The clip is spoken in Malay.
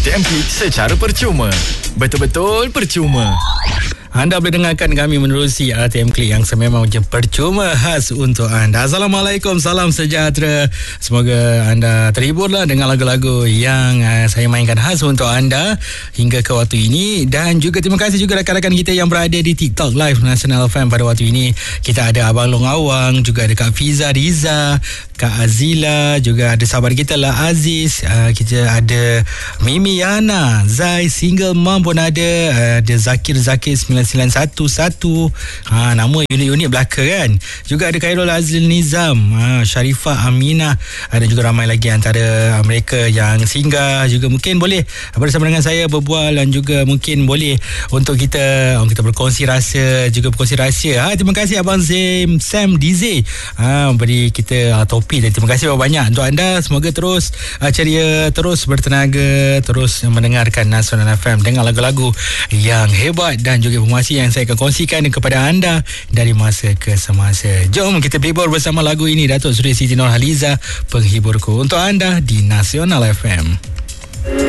Template secara percuma. Betul-betul percuma. Anda boleh dengarkan kami menerusi ATM Klik yang sememang percuma khas untuk anda. Assalamualaikum, salam sejahtera. Semoga anda terhiburlah dengan lagu-lagu yang saya mainkan khas untuk anda hingga ke waktu ini. Dan juga terima kasih juga rakan-rakan kita yang berada di TikTok Live Nasional FM pada waktu ini. Kita ada Abang Long Awang, juga ada Kak Fiza Riza, Kak Azila, juga ada sahabat kita lah Aziz, kita ada Mimi Yana, Zai, single mom pun ada Zakir 991. Nama unik-unik belaka kan. Juga ada Khairul Azil Nizam, Sharifah Aminah, ada juga ramai lagi antara mereka yang singgah. Juga mungkin boleh bersama dengan saya berbual dan juga mungkin boleh untuk kita berkongsi rasa, juga berkongsi rahsia. Terima kasih Abang Sam DZ beri kita topik, dan terima kasih banyak untuk anda. Semoga terus ceria, terus bertenaga, terus mendengarkan Nasional FM dengan lagu-lagu yang hebat dan juga informasi yang saya akan kongsikan kepada anda dari masa ke semasa. Jom kita berhibur bersama lagu ini. Datuk Seri Siti Nurhaliza, penghiburku, untuk anda di Nasional FM.